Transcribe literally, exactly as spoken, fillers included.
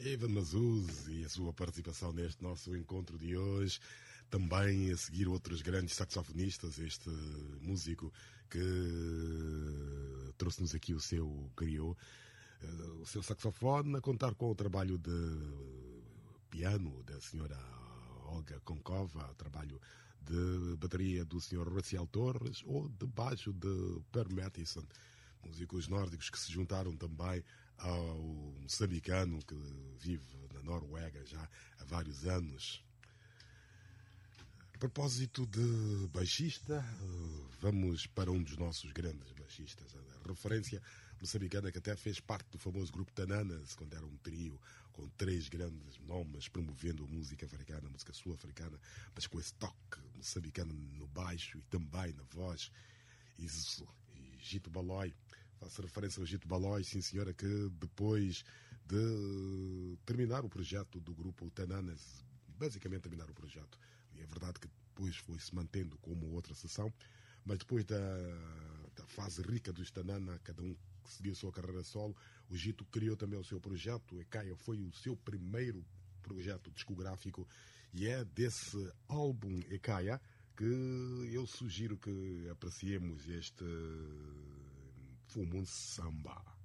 Evan Mazuz e a sua participação neste nosso encontro de hoje. Também a seguir outros grandes saxofonistas, este músico que trouxe-nos aqui o seu griot, o seu saxofone, a contar com o trabalho de piano da senhora Olga Konkova, trabalho de bateria do senhor Raciel Torres ou de baixo de Per Mathison. Músicos nórdicos que se juntaram também ao moçambicano que vive na Noruega já há vários anos. A propósito de baixista, vamos para um dos nossos grandes baixistas. A referência moçambicana que até fez parte do famoso grupo Tananas, quando era um trio com três grandes nomes promovendo a música africana, a música sul-africana, mas com esse toque moçambicano no baixo e também na voz. Isso, e Gito Balói, faço referência ao Gito Balói, sim senhora, que depois de terminar o projeto do grupo Tananas, basicamente terminar o projeto, e é verdade que depois foi-se mantendo com uma outra sessão, mas depois da, da fase rica dos Tanana, cada um que seguiu a sua carreira solo, o Gito criou também o seu projeto, o Ekaia foi o seu primeiro projeto discográfico, e é desse álbum Ekaia que eu sugiro que apreciemos este Fumun Samba.